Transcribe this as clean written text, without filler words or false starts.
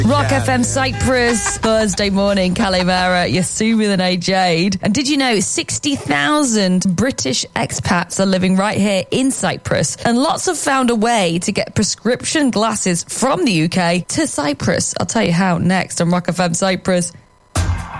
Rock FM Cyprus, Thursday morning, Calimera, Yasumi the Nate Jade. And did you know 60,000 British expats are living right here in Cyprus? And lots have found a way to get prescription glasses from the UK to Cyprus. I'll tell you how next on Rock FM Cyprus.